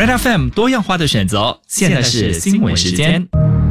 Red FM 多样化的选择，现在是新闻时间。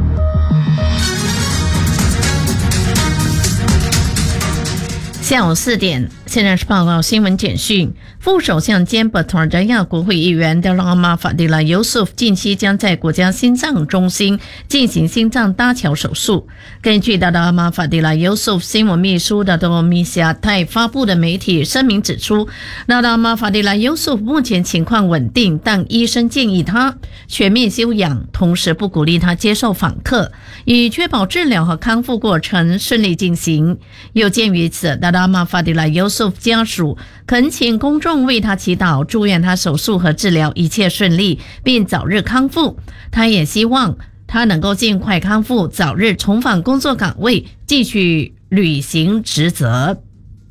下午4点，现在是报告新闻简讯。副首相兼巴图尔加亚国会议员德拉马法迪拉尤素夫近期将在国家心脏中心进行心脏搭桥手术。根据德拉马法迪拉尤素夫新闻秘书的多米夏泰发布的媒体声明指出，德拉马法迪拉尤素夫目前情况稳定，但医生建议他全面休养，同时不鼓励他接受访客，以确保治疗和康复过程顺利进行。有鉴于此，德拉马法迪拉尤素夫家属恳请公众为他祈祷，祝愿他手术和治疗一切顺利，并早日康复。他也希望他能够尽快康复，早日重返工作岗位，继续履行职责。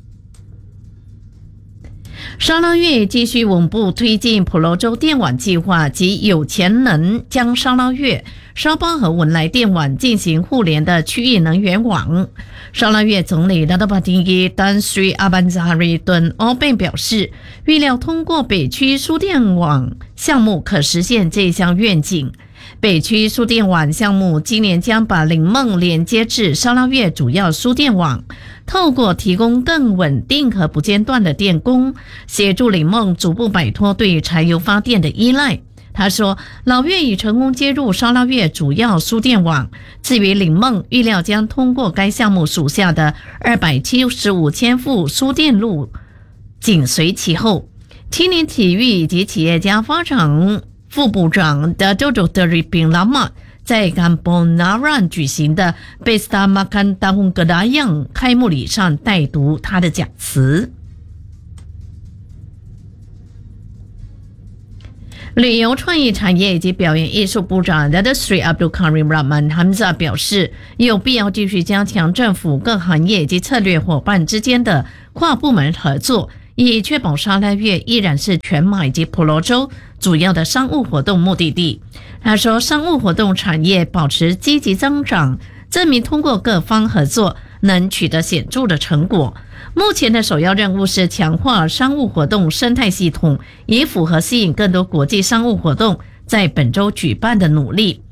沙拉越继续稳步推进婆罗洲电网计划，及有潜能将沙拉越、沙巴和文莱电网进行互联的区域能源网。沙拉越总理拉达巴丁伊丹瑞阿班扎瑞顿奥贝表示，预料通过北区输电网项目可实现这项愿景。北区输电网项目今年将把林梦连接至沙拉越主要输电网，透过提供更稳定和不间断的电供，协助林梦逐步摆脱对柴油发电的依赖。他说，老越已成功接入沙拉越主要输电网，至于林梦，预料将通过该项目属下的275千户输电路紧随其后。青年体育以及企业家发展副部长的Dato Deri bin Lama 在甘波纳兰举行的贝斯达马坎达洪格达样开幕礼上带读他的讲词。旅游创意产业以及表演艺术部长 Dato Sri Abdul Karim Rahman Hamzah 表示，有必要继续加强政府各行业以及策略伙伴之间的跨部门合作，以确保沙拉越依然是全马以及婆罗洲主要的商务活动目的地。他说，商务活动产业保持积极增长，证明通过各方合作能取得显著的成果。目前的首要任务是强化商务活动生态系统，以符合吸引更多国际商务活动在本周举办的努力。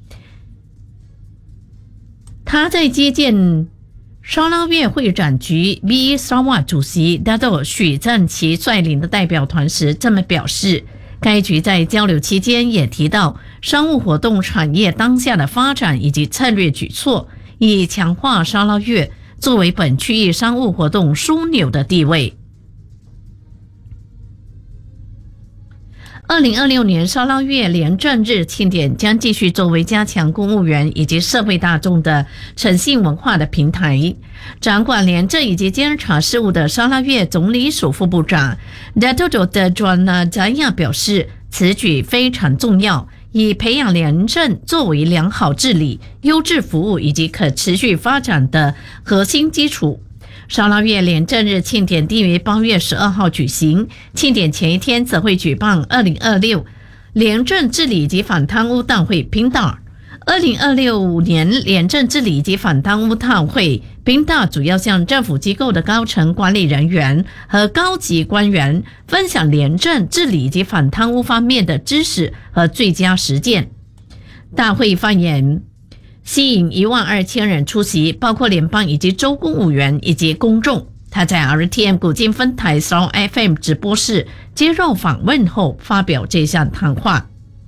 他在接见沙拉越会展局 BE 沙瓦主席 Dato 许赞奇率领的代表团时这么表示。该局在交流期间也提到商务活动产业当下的发展以及策略举措，以强化沙拉越作为本区域商务活动枢纽的地位。2026年沙拉越廉政日庆典将继续作为加强公务员以及社会大众的诚信文化的平台。掌管廉政以及监察事务的沙拉越总理署副部长 Dato Dejwana Jaya 表示，此举非常重要，以培养廉政作为良好治理、优质服务以及可持续发展的核心基础。沙拉越廉政日庆典定于8月12号举行，庆典前一天则会举办2026廉政治理及反贪污大会 PINDAR。2026年廉政治理及反贪污大会 PINDAR 主要向政府机构的高层管理人员和高级官员分享廉政治理及反贪污方面的知识和最佳实践。大会放眼吸引12000人出席，包括联邦以及州公务员以及公众。他在 RTM 古晋分台 Sound FM 直播室接受访问后发表这项谈话。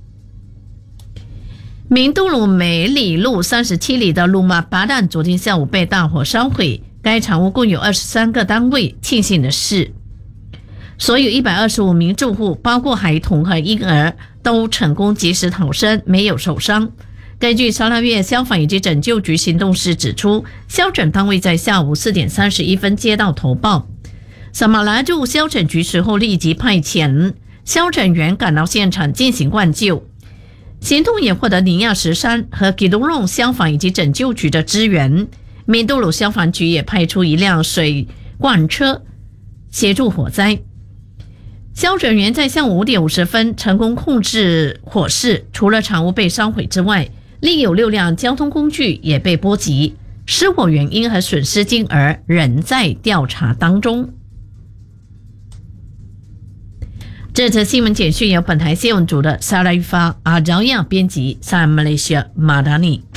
明都鲁梅里路37里的鲁马巴旦昨天下午被大火烧毁，该厂屋共有23个单位。庆幸的是，所有125名住户，包括孩童和婴儿，都成功及时逃生，没有受伤。根据沙拉越消防以及拯救局行动室指出，消拯单位在下午4点31分接到投报，萨马拉驻消拯局随后立即派遣消拯员赶到现场进行灌救。行动也获得尼亚13和吉隆隆消防以及拯救局的支援。明都鲁消防局也派出一辆水罐车协助火灾。消拯员在下午5点50分成功控制火势，除了厂屋被烧毁之外，另有6辆交通工具也被波及。失火原因和损失金额仍在调查当中。 这则新闻简讯由本台新闻组的萨拉玉发、阿饶亚编辑，萨马来西亚马达尼。